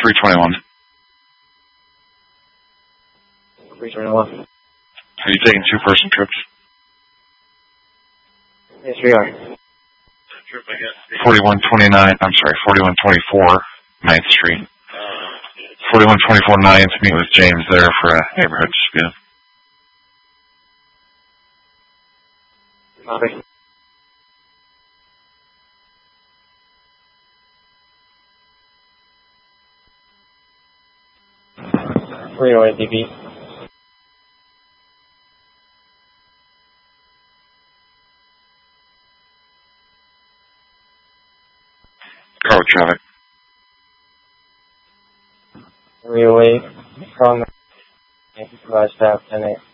321. 321. Are you taking two-person trips? Yes, we are. 4129, I'm sorry, 4124 9th Street. 4124 9th, meet with James there for a neighborhood spin. Copy. DB. Car with traffic. 308. Calling the provide staff 10-8.